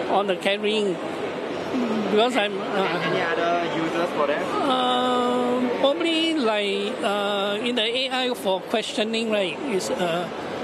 on the carrying. Because I'm any other users for that? Probably like in the AI for questioning, right? Is